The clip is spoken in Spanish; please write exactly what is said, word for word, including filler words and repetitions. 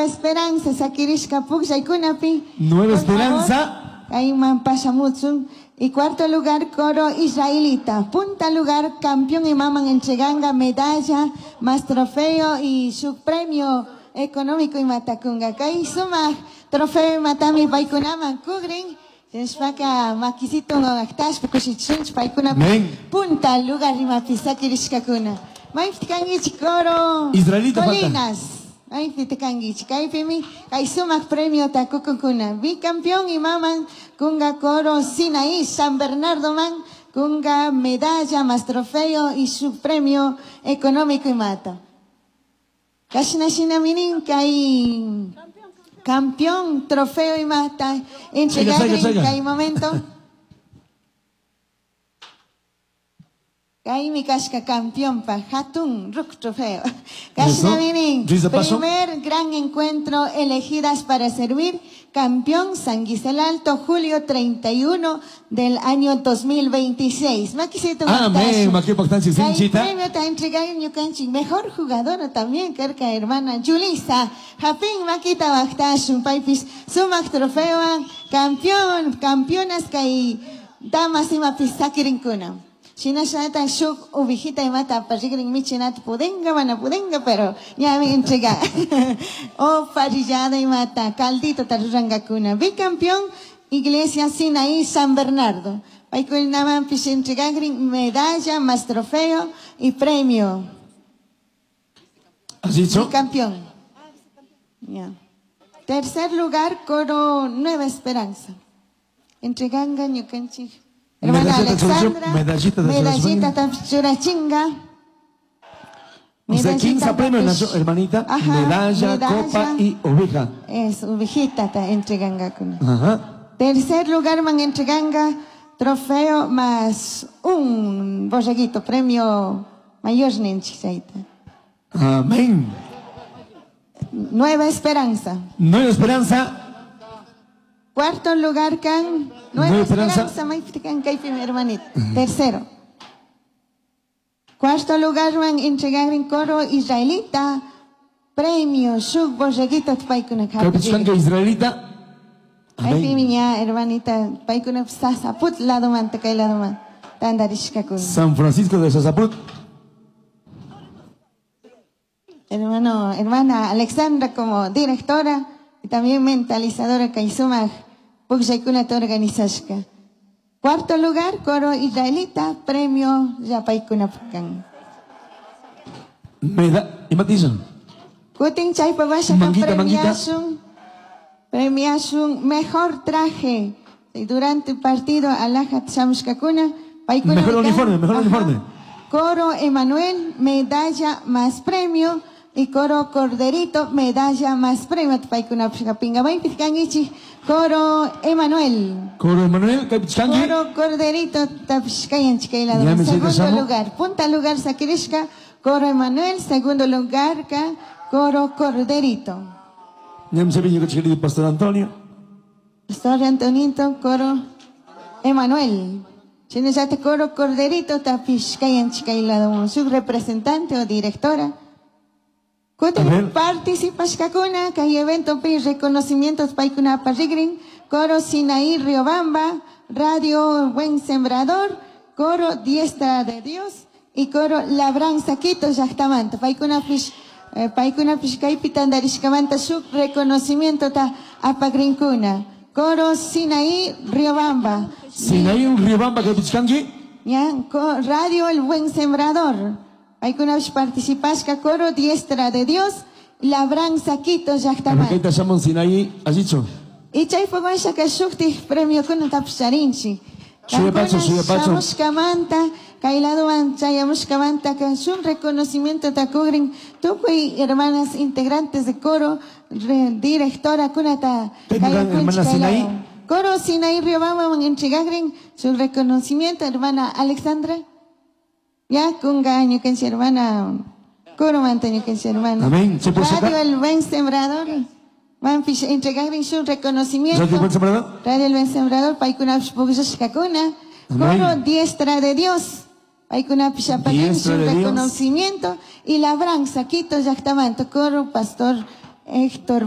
Esperanza, Sakirishka Pukshaikunapi. Nueva Esperanza. Ayman Pashamutsun. Y cuarto lugar, coro israelita. Punta lugar, campeón y maman entreganga medalla, más trofeo y su premio económico y matacunga. Kai suma trofeo y matami paikunaman kugrin. Tenshpaka makisito ngaktash pukushichinch paikuna. Punta lugar rimapisakirishkakuna. Maiftikangichi coro israelita Colinas. Ay, te canguich, kai pimi, kai sumak premio takukukuna. Bicampeón y maman, kunga coro Sinaí, San Bernardo man, kunga medalla más trofeo y su premio económico y mata. Kashina shina minin, kai campeón, trofeo y mata. Entregar en kai momento. Kai mi kashka campeón pa hatun ruk trofeo. Kashna minin, primer gran encuentro elegidas para servir, campeón San Gisel Alto, julio treinta y uno del año dos mil veintiséis. Maquisito Amén, maquio pactancia sinchita. Premio ta entregar en mejor jugadora también, kerka hermana Julisa. Japin maquita bactashu paipis, sumak trofeo, campeón, campeonas kai damas y mapisakirinkuna. China shata shuk ubijita y mata parrigring michinat pudenga mana pudenga pero ya me entrega. O parrillada y mata caldito taruranga kuna. Bicampeón Iglesia Sinaí San Bernardo. Paikul naman pis entregagring medalla más trofeo y premio. ¿Has dicho? Bicampeón. Ya. Tercer lugar, coro Nueva Esperanza. Entreganga ñucanchi. Hermana Alexandra, medallita de medallita Tapchurachinga. O sea, quince premios, hermanita, ajá, medalla, medalla, copa y oveja. Es, ovejita ta entreganga. Ajá. Tercer lugar, man entreganga trofeo más un borreguito, premio mayor nenchisaita. Amén. Nueva Esperanza. Nueva Esperanza. Cuarto lugar, can Nueva, Nueva Esperanza, Esperanza hermanita. Uh-huh. Tercero. Cuarto lugar, van entregar en coro israelita, premio, shuk, borreguito, paikuna. ¿Qué israelita? Ay, miña, hermanita, paikuna, sasaput, lado man, te cae lado man. Tandarishkakun. San Francisco de Sasaput. Hermano, hermana Alexandra como directora y también mentalizadora, Kaisumag. Cuarto lugar, coro israelita, premio Yapaikuna Pukan. Meda, ¿y matizan? Kutin Chaipa Basha premiación, premiación mejor traje durante el partido Alahat Shamshkakuna. Mejor uniforme, mejor ajá. uniforme. Coro Emanuel, medalla más premio. Y coro Corderito, medalla más premio. Paikuna Pshkapinga, Baipikangichi. Coro Emanuel. Coro Emanuel, Coro Corderito, Tapshkayan Chikailado. Segundo lugar, punta lugar Sakirishka, Coro Emanuel. Segundo lugar, Coro Corderito. Ya me sabía que el Pastor Antonio. Pastor Antonito, Coro Emanuel. Chinechate Coro Corderito, Tapshkayan Chikailado. Su representante o directora. Cuando participas kakuna, que hay evento pi reconocimientos paikuna parrigrin, coro Sinaí Riobamba, radio Buen Sembrador, coro Diestra de Dios y coro Labranza Quito Yachtamanta. Paikuna fish, paikuna fish kaipitandarishkamanta su reconocimiento ta apagrincuna. Coro Sinaí Riobamba. Sinaí Riobamba que pichkangi. Ya, radio El Buen Sembrador. Hay que participas que coro Diestra de Dios, Labranza Quito Yachtamanta. ¿Qué te llaman Sinaí? ¿Has dicho? Y chay pagwaisha que shukti premio con tapsarinchi. Sube pacho, sube pacho. Mushkamanta, kailado anchaya mushkamanta, que es un reconocimiento ta cubren. Tú hermanas integrantes de coro, directora kunata. Hermana Sinaí. Coro Sinaí Riobamba en entregagren su reconocimiento, hermana Alexandra. Ya, kunga, ñu que hermana, coro manteño que hermana. Amén. Radio El Buen Sembrador. Van a entregar su reconocimiento. Radio El Buen Sembrador, Paikuna Pshpugashkakuna. Coro Diestra de Dios. Paikuna Pshapagin, su reconocimiento. Y Labranza Quito Yachtamanto, coro Pastor Héctor